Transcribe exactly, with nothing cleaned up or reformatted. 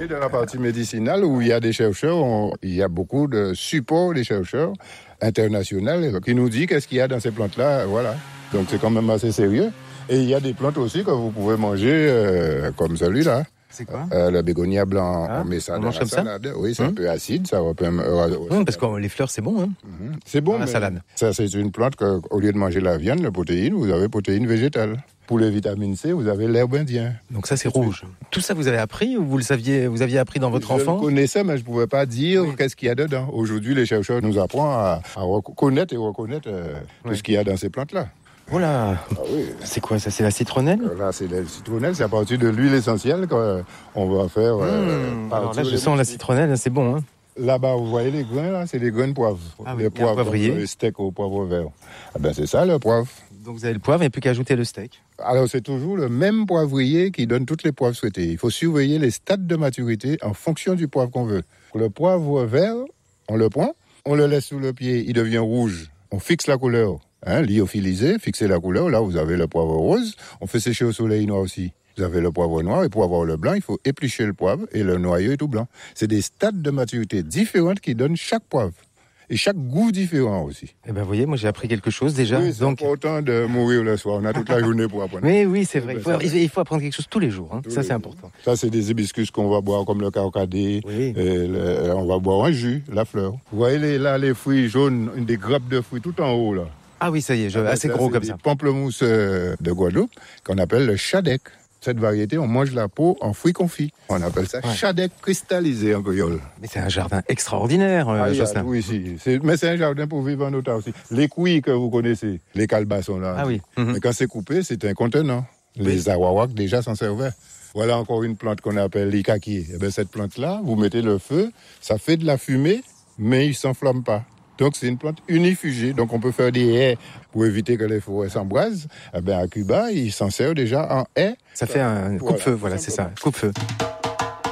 est dans la partie médicinale où il y a des chercheurs, on, il y a beaucoup de supports des chercheurs internationaux qui nous disent qu'est-ce qu'il y a dans ces plantes-là. Voilà. Donc c'est quand même assez sérieux. Et il y a des plantes aussi que vous pouvez manger euh, comme celui-là. C'est quoi euh, Le bégonia blanc, ah, on met ça on dans mange la comme salade. Ça oui, c'est hum. un peu acide, ça va peu... Hum, parce que les fleurs, c'est bon. Hein mmh. C'est bon, dans la mais salade. Ça, c'est une plante qu'au lieu de manger la viande, la protéine, vous avez protéine végétale. Pour les vitamines C, vous avez l'herbe indienne. Donc ça, c'est rouge. Tout ça, vous avez appris ou vous le saviez, vous aviez appris dans votre je enfance? Je connaissais, mais je ne pouvais pas dire oui. qu'est-ce qu'il y a dedans. Aujourd'hui, les chercheurs nous apprennent à, à reconnaître et reconnaître euh, oui. tout ce qu'il y a dans ces plantes-là. Voilà. Ah oui. C'est quoi ça? C'est la citronnelle? Là, c'est la citronnelle. C'est à partir de l'huile essentielle qu'on va faire. Euh, mmh. Alors là, je sens la citronnelle, c'est bon. Hein. Là-bas, vous voyez les grains, là, c'est des grains de poivre. Ah oui, les poivres, poivrier. Le steak au poivre vert. Ah ben, c'est ça, le poivre. Donc vous avez le poivre, il n'y a plus qu'à ajouter le steak. Alors c'est toujours le même poivrier qui donne toutes les poivres souhaitées. Il faut surveiller les stades de maturité en fonction du poivre qu'on veut. Le poivre vert, on le prend, on le laisse sous le pied, il devient rouge. On fixe la couleur, hein, lyophiliser, fixer la couleur. Là, vous avez le poivre rose. On fait sécher au soleil noir aussi. Vous avez le poivre noir et pour avoir le blanc, il faut éplucher le poivre et le noyau est tout blanc. C'est des stades de maturité différents qui donnent chaque poivre. Et chaque goût différent aussi. Eh ben, vous voyez, moi j'ai appris quelque chose déjà. Oui, c'est donc... important de mourir le soir. On a toute la journée pour apprendre. Mais oui, c'est vrai. Il faut, il faut apprendre quelque chose tous les jours. Hein. Tous ça, les c'est jours. important. Ça, c'est des hibiscus qu'on va boire, comme le carcadé. Oui. Et le, on va boire un jus, la fleur. Vous voyez les, là, les fruits jaunes, des grappes de fruits tout en haut, là. Ah oui, ça y est, je... ah, assez ça, gros comme ça. Pamplemousse de Guadeloupe, qu'on appelle le chadec. Cette variété, on mange la peau en fruits confits. On appelle ça ouais. chadec cristallisé en créole. Mais c'est un jardin extraordinaire, euh, ah, Jocelyn. Oui, si. C'est, mais c'est un jardin pour vivre en autarcie aussi. Les couilles que vous connaissez, les calebassons là. Ah oui. Mm-hmm. Mais quand c'est coupé, c'est un contenant. Les oui. awawaks déjà s'en servaient. Voilà encore une plante qu'on appelle l'ikaki. Eh bien, cette plante-là, vous mettez le feu, ça fait de la fumée, mais il ne s'enflamme pas. Donc, c'est une plante unifugée. Donc, on peut faire des haies pour éviter que les forêts s'embrasent. Eh bien, à Cuba, ils s'en servent déjà en haies. Ça fait un coupe-feu, voilà, voilà c'est ça, coupe-feu.